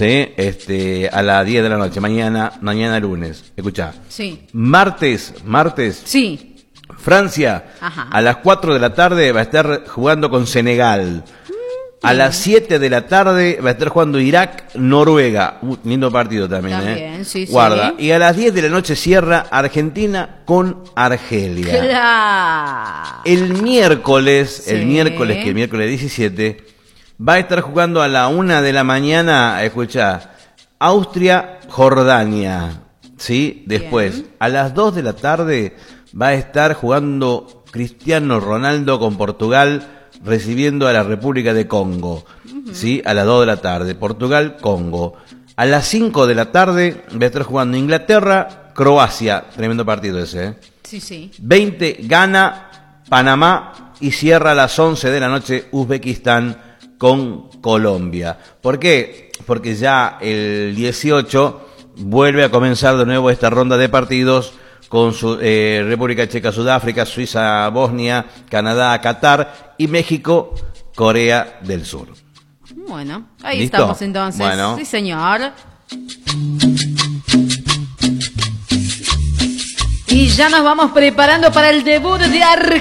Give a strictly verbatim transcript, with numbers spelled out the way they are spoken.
¿sí? Este, a las diez de la noche, mañana, mañana lunes. Escuchá. Sí. Martes, martes. Sí. Francia, Ajá. a las cuatro de la tarde va a estar jugando con Senegal. A las siete de la tarde va a estar jugando Irak, Noruega. Uh, lindo partido también, También, ¿eh? sí, sí. Guarda. Y a las diez de la noche cierra Argentina con Argelia. Claro. El miércoles, Sí. el miércoles, que el miércoles diecisiete, va a estar jugando a la una de la mañana, escucha, Austria, Jordania. ¿Sí? Después, Bien. a las dos de la tarde, va a estar jugando Cristiano Ronaldo con Portugal, recibiendo a la República de Congo, uh-huh. ¿sí? A las dos de la tarde, Portugal, Congo. A las cinco de la tarde va a estar jugando Inglaterra, Croacia, tremendo partido ese, ¿eh? Sí, sí. veinte, Ghana, Panamá, y cierra a las once de la noche Uzbekistán con Colombia. ¿Por qué? Porque ya el dieciocho vuelve a comenzar de nuevo esta ronda de partidos con su, eh, República Checa, Sudáfrica, Suiza, Bosnia, Canadá, Qatar y México, Corea del Sur. Bueno, ahí ¿Listo? estamos entonces. Bueno. Sí, señor. Y ya nos vamos preparando para el debut de Argentina.